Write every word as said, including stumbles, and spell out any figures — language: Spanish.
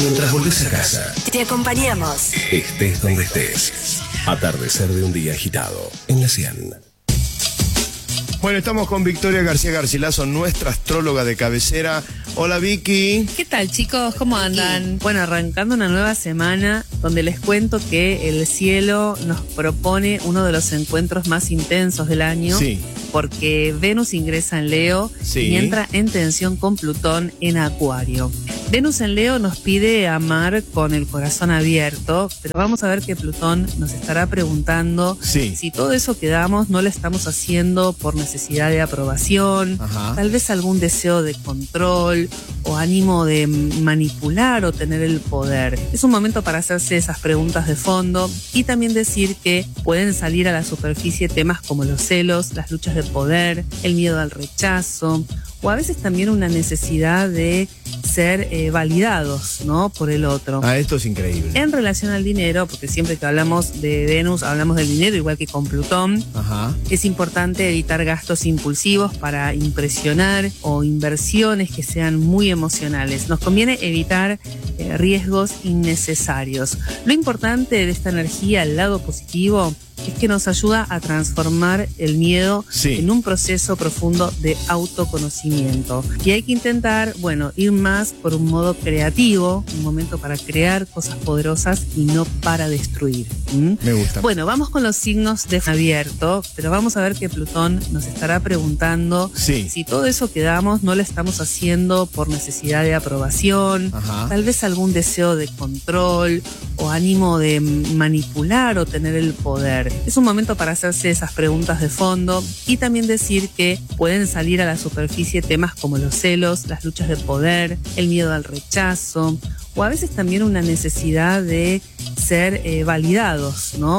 Mientras volvés a casa, te acompañamos. Estés donde estés. Atardecer de un día agitado en la cien. Bueno, estamos con Victoria García Garcilaso, nuestra astróloga de cabecera. Hola, Vicky. ¿Qué tal, chicos? ¿Cómo andan? Bueno, arrancando una nueva semana donde les cuento que el cielo nos propone uno de los encuentros más intensos del año. Sí. Porque Venus ingresa en Leo Sí. y entra en tensión con Plutón en Acuario. Venus en Leo nos pide amar con el corazón abierto, pero vamos a ver que Plutón nos estará preguntando Sí. si todo eso que damos no lo estamos haciendo por necesidad de aprobación, Ajá. tal vez algún deseo de control o ánimo de manipular o tener el poder. Es un momento para hacerse esas preguntas de fondo y también decir que pueden salir a la superficie temas como los celos, las luchas de poder, el miedo al rechazo o a veces también una necesidad de ser eh, validados, ¿no?, por el otro. Ah, esto es increíble. En relación al dinero, porque siempre que hablamos de Venus hablamos del dinero, igual que con Plutón, Ajá. es importante evitar gastos impulsivos para impresionar o inversiones que sean muy emocionales. Nos conviene evitar eh, riesgos innecesarios. Lo importante de esta energía, el lado positivo, es que nos ayuda a transformar el miedo Sí. en un proceso profundo de autoconocimiento. Y hay que intentar, bueno, ir más por un modo creativo, un momento para crear cosas poderosas y no para destruir. ¿Mm? Me gusta. Bueno, vamos con los signos de abierto, pero vamos a ver que Plutón nos estará preguntando Sí. si todo eso que damos no lo estamos haciendo por necesidad de aprobación, Ajá. tal vez algún deseo de control o ánimo de manipular o tener el poder. Es un momento para hacerse esas preguntas de fondo y también decir que pueden salir a la superficie temas como los celos, las luchas de poder, el miedo al rechazo o a veces también una necesidad de ser eh, validados, ¿no?,